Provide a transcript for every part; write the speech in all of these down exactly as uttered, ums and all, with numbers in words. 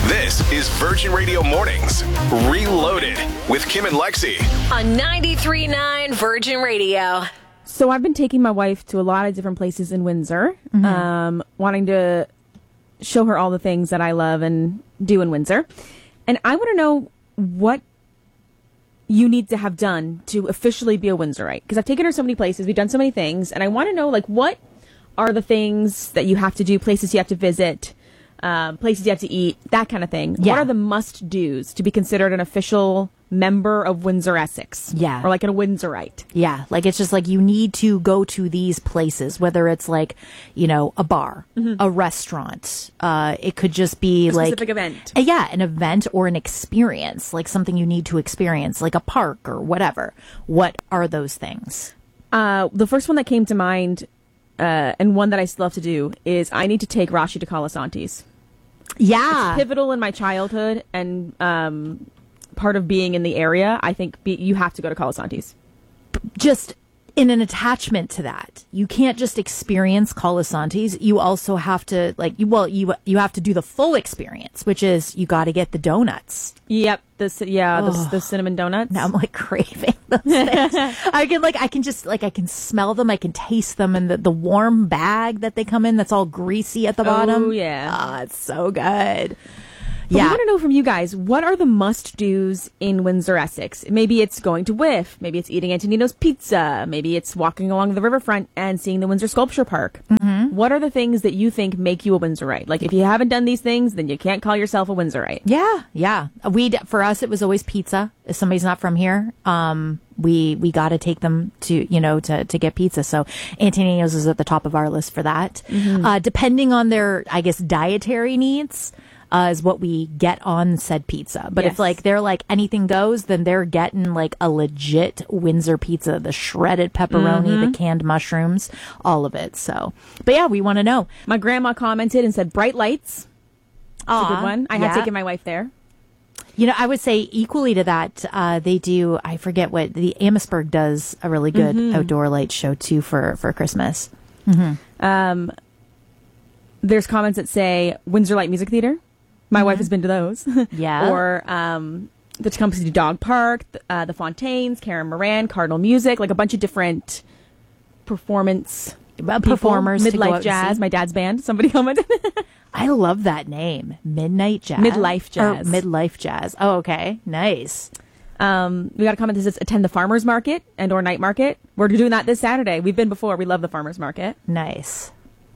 This is Virgin Radio Mornings Reloaded with Kim and Lexi on ninety-three point nine Virgin Radio. So I've been taking my wife to a lot of different places in Windsor, mm-hmm. um, wanting to show her all the things that I love and do in Windsor. And I want to know what you need to have done to officially be a Windsorite. Because I've taken her so many places, we've done so many things, and I want to know, like, what are the things that you have to do, places you have to visit, um, places you have to eat, that kind of thing. Yeah. What are the must-dos to be considered an official member of Windsor Essex? Yeah. Or like a Windsorite. Yeah. Like, it's just like you need to go to these places, whether it's like, you know, a bar, mm-hmm. a restaurant. Uh, it could just be a like. specific event. Uh, yeah. An event or an experience, like something you need to experience, like a park or whatever. What are those things? Uh, the first one that came to mind, uh, and one that I still have to do, is I need to take Rashi to Colasantes. Yeah. It's pivotal in my childhood and, um, part of being in the area. I think be, you have to go to Colasantes. Just in an attachment to that, you can't just experience Colasantes. You also have to like you. Well, you you have to do the full experience, which is you got to get the donuts. Yep. The yeah the, the cinnamon donuts. Now I'm like craving those things. I can like I can just like I can smell them. I can taste them, and the the warm bag that they come in that's all greasy at the bottom. Oh yeah. Oh, it's so good. But yeah. we want to know from you guys, what are the must-dos in Windsor, Essex? Maybe it's going to Whiff. Maybe it's eating Antonino's Pizza. Maybe it's walking along the riverfront and seeing the Windsor Sculpture Park. Mm-hmm. What are the things that you think make you a Windsorite? Like, if you haven't done these things, then you can't call yourself a Windsorite. Yeah, yeah. We For us, it was always pizza. If somebody's not from here, um, we we got to take them to, you know, to, to get pizza. So Antonino's is at the top of our list for that. Mm-hmm. Uh, depending on their, I guess, dietary needs, Uh, is what we get on said pizza. But yes. if like they're like anything goes, then they're getting like a legit Windsor pizza, the shredded pepperoni, mm-hmm. the canned mushrooms, all of it. So, but yeah, we want to know. My grandma commented and said Bright Lights. That's a good one. I yeah. had taken my wife there. You know, I would say equally to that, uh, they do, I forget what, the Amherstburg does a really good mm-hmm. outdoor light show too for, for Christmas. Mm-hmm. Um, there's comments that say Windsor Light Music Theater. My mm-hmm. wife has been to those. Yeah. Or um, the Tecumseh Dog Park, uh, the Fontaines, Karen Moran, Cardinal Music, like a bunch of different performance uh, performers. Midlife Jazz, my dad's band. Somebody commented. I love that name. Midnight Jazz. Midlife Jazz. Or Midlife Jazz. Oh, okay. Nice. Um, we got a comment that says attend the farmers market and or night market. We're doing that this Saturday. We've been before. We love the farmers market. Nice.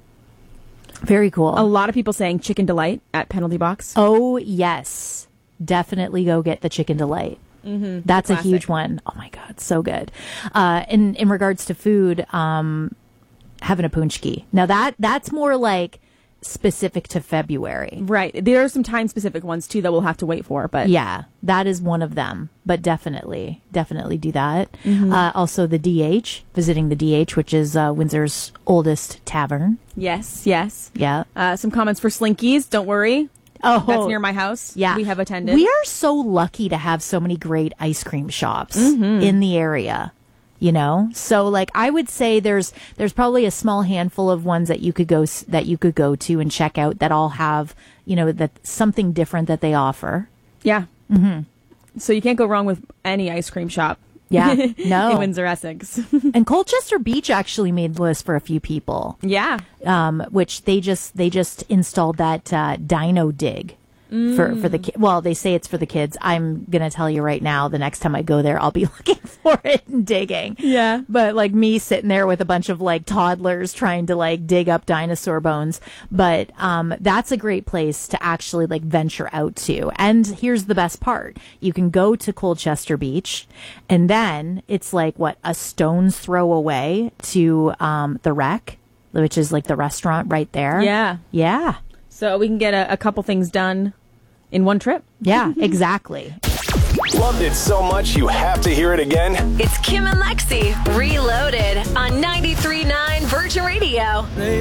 Very cool. A lot of people saying Chicken Delight at Penalty Box. Oh, yes. Definitely go get the Chicken Delight. Mm-hmm. That's a huge one. Oh, my God. So good. Uh, in, in regards to food, um, having a punchki. Now, that that's more like specific to February. Right. There are some time-specific ones, too, that we'll have to wait for. But yeah, that is one of them. But definitely, definitely do that. Mm-hmm. Uh, also, the D H, visiting the D H, which is uh, Windsor's oldest tavern. Yes, yes. Yeah. Uh, some comments for Slinkies. Don't worry. Oh, that's near my house. Yeah. We have attended. We are so lucky to have so many great ice cream shops mm-hmm. in the area. You know, so like I would say there's there's probably a small handful of ones that you could go that you could go to and check out that all have, you know, that something different that they offer. Yeah. Mm-hmm. So you can't go wrong with any ice cream shop. Yeah. No. In Windsor, Essex. And Colchester Beach actually made the list for a few people. Yeah. Um, which they just they just installed that uh, Dino Dig. Mm. For for the ki- well, they say it's for the kids. I'm gonna tell you right now. The next time I go there, I'll be looking for it and digging. Yeah, but like me sitting there with a bunch of like toddlers trying to like dig up dinosaur bones. But um, that's a great place to actually like venture out to. And here's the best part: you can go to Colchester Beach, and then it's like what a stone's throw away to um, the Wreck, which is like the restaurant right there. Yeah, yeah. So we can get a, a couple things done in one trip. Yeah, exactly. Loved it so much you have to hear it again? It's Kim and Lexi Reloaded on ninety-three point nine Virgin Radio.